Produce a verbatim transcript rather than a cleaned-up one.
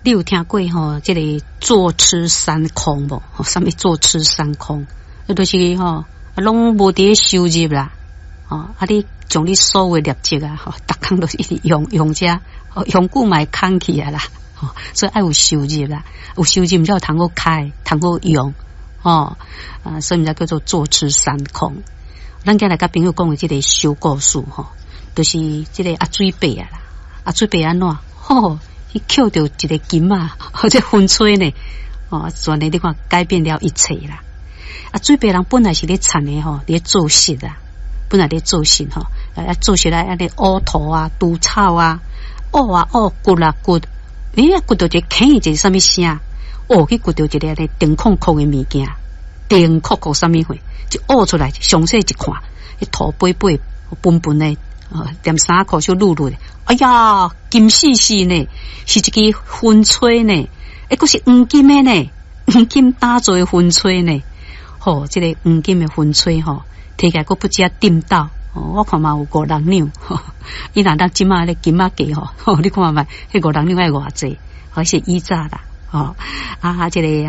你有听过吼？这个坐吃山空无？吼，什么坐吃山空？那都是吼，拢无伫收入啦。哦，啊，你将你所有业绩啊，吼，逐工都是一直用用遮，哦，用久买空起啊啦。哦，所以爱有收入啦，有收入才有通好开，通好用。哦，啊，所以毋才叫做坐吃山空。咱今来甲朋友讲的这个小故事吼，就是这个阿水伯啊啦，阿水伯安怎？吼，伊捡到一个金啊，或者风吹呢，哦，全呢你看改变了一切啦。啊，水伯人本来是咧产的吼，咧做事啦，本来咧做事吼，啊做事来啊咧挖土啊、除草啊、挖啊挖掘啦掘，诶，掘到一个坑，一个什么声？哦，去掘到一个咧电空空的物件，电空空什么货，就挖出来，详细一看，迄土背背笨笨的，呃，连衫裤就露露的，哎呀，金细细呢，是一个风吹呢，诶，佫是黄金的呢，黄金打造的风吹呢，吼、哦，这个黄金的风吹吼，摕起来佫不只掂到，哦，我看嘛有五六两，伊若咱即马咧金仔价吼，吼，你看嘛，迄五六两爱偌济，还是以早啦。哦，啊，这个